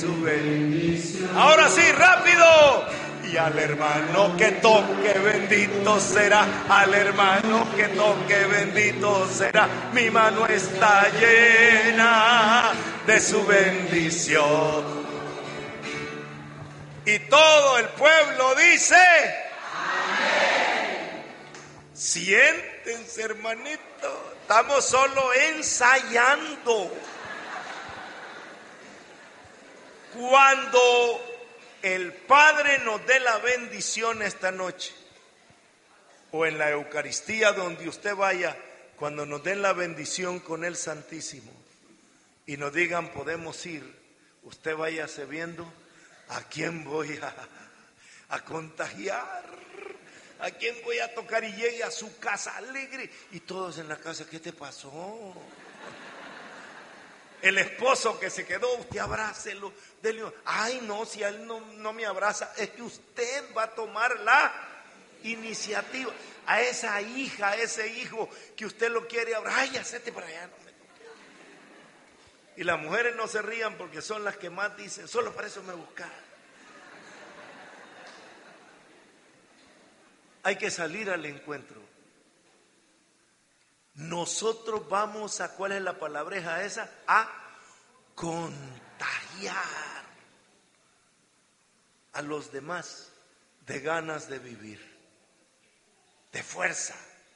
su bendición. Ahora sí, rápido. Y al hermano que toque, bendito será. Al hermano que toque, bendito será. Mi mano está llena de su bendición. Y todo el pueblo dice: amén. Siéntense, hermanito. Estamos solo ensayando. Cuando el Padre nos dé la bendición esta noche, o en la Eucaristía donde usted vaya, cuando nos den la bendición con el Santísimo y nos digan podemos ir, usted váyase viendo a quién voy a contagiar, a quién voy a tocar, y llegue a su casa alegre y todos en la casa: ¿qué te pasó? El esposo que se quedó, usted abrácelo, dele. Ay, no, si a él no me abraza, es que usted va a tomar la iniciativa. A esa hija, a ese hijo que usted lo quiere abrazar, ay, hacete para allá, no me toque. Y las mujeres no se rían porque son las que más dicen: solo para eso me buscaron. Hay que salir al encuentro. Nosotros vamos a, ¿cuál es la palabreja esa? A contagiar a los demás de ganas de vivir, de fuerza,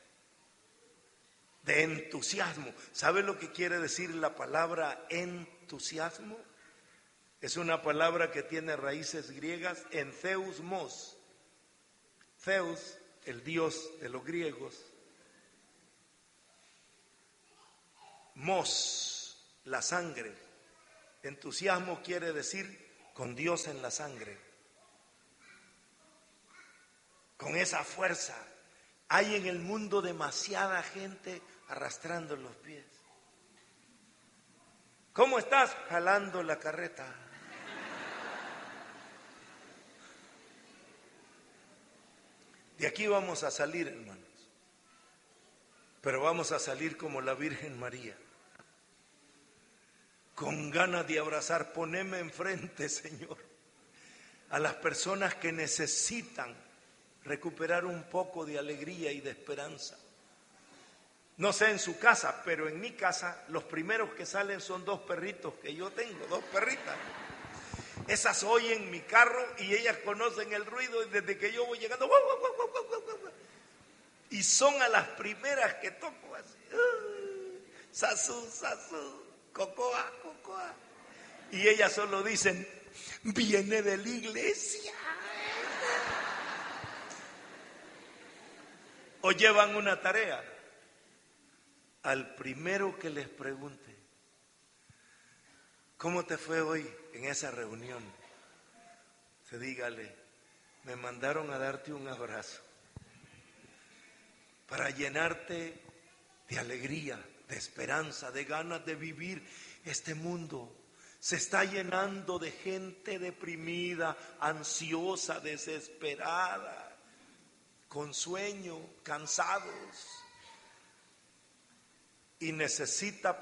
de entusiasmo. ¿Sabe lo que quiere decir la palabra entusiasmo? Es una palabra que tiene raíces griegas en Zeus-mos. Zeus, el dios de los griegos. Mos, la sangre. Entusiasmo quiere decir con Dios en la sangre. Con esa fuerza. Hay en el mundo demasiada gente arrastrando los pies. ¿Cómo estás? Jalando la carreta. De aquí vamos a salir, hermanos. Pero vamos a salir como la Virgen María, con ganas de abrazar. Poneme enfrente, Señor, a las personas que necesitan recuperar un poco de alegría y de esperanza. No sé en su casa, pero en mi casa los primeros que salen son dos perritos que yo tengo, dos perritas. Esas oyen mi carro y ellas conocen el ruido desde que yo voy llegando. Y son a las primeras que toco así. Sasú, sasú, cocoa, cocoa. Y ellas solo dicen: viene de la iglesia. O llevan una tarea. Al primero que les pregunte: ¿cómo te fue hoy en esa reunión? Se dígale: me mandaron a darte un abrazo para llenarte de alegría, de esperanza, de ganas de vivir. Este mundo se está llenando de gente deprimida, ansiosa, desesperada, con sueño, cansados, y necesita